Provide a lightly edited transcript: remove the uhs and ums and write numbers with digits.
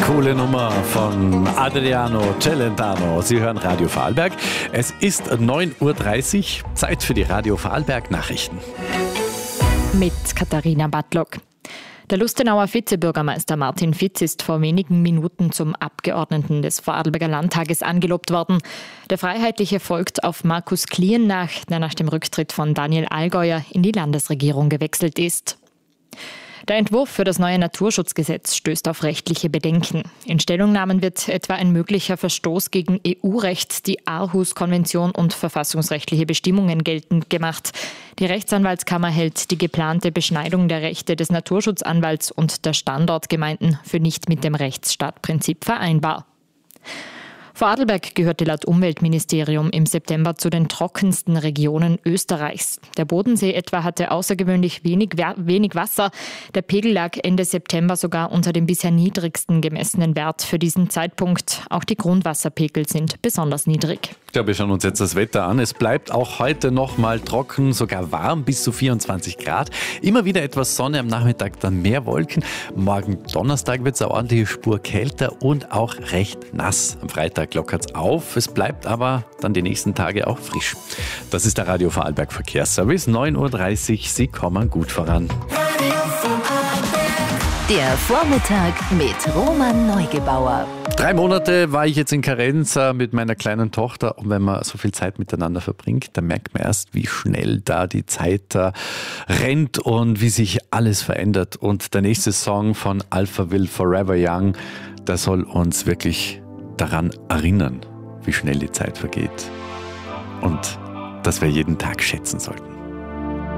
Coole Nummer von Adriano Celentano. Sie hören Radio Vorarlberg. Es ist 9:30 Uhr, Zeit für die Radio Vorarlberg Nachrichten. Mit Katharina Bartlock. Der Lustenauer Vizebürgermeister Martin Fitz ist vor wenigen Minuten zum Abgeordneten des Vorarlberger Landtages angelobt worden. Der Freiheitliche folgt auf Markus Klien nach, der nach dem Rücktritt von Daniel Allgäuer in die Landesregierung gewechselt ist. Der Entwurf für das neue Naturschutzgesetz stößt auf rechtliche Bedenken. In Stellungnahmen wird etwa ein möglicher Verstoß gegen EU-Recht, die Aarhus-Konvention und verfassungsrechtliche Bestimmungen geltend gemacht. Die Rechtsanwaltskammer hält die geplante Beschneidung der Rechte des Naturschutzanwalts und der Standortgemeinden für nicht mit dem Rechtsstaatprinzip vereinbar. Vorarlberg gehörte laut Umweltministerium im September zu den trockensten Regionen Österreichs. Der Bodensee etwa hatte außergewöhnlich wenig Wasser. Der Pegel lag Ende September sogar unter dem bisher niedrigsten gemessenen Wert für diesen Zeitpunkt. Auch die Grundwasserpegel sind besonders niedrig. Ja, wir schauen uns jetzt das Wetter an. Es bleibt auch heute noch mal trocken, sogar warm, bis zu 24 Grad. Immer wieder etwas Sonne, am Nachmittag dann mehr Wolken. Morgen Donnerstag wird es eine ordentliche Spur kälter und auch recht nass. Am Freitag lockert es auf. Es bleibt aber dann die nächsten Tage auch frisch. Das ist der Radio Vorarlberg Verkehrsservice. 9:30 Uhr, Sie kommen gut voran. Der Vormittag mit Roman Neugebauer. 3 Monate war ich jetzt in Karenz mit meiner kleinen Tochter, und wenn man so viel Zeit miteinander verbringt, dann merkt man erst, wie schnell da die Zeit rennt und wie sich alles verändert. Und der nächste Song von Alphaville, Forever Young, der soll uns wirklich daran erinnern, wie schnell die Zeit vergeht und dass wir jeden Tag schätzen sollten.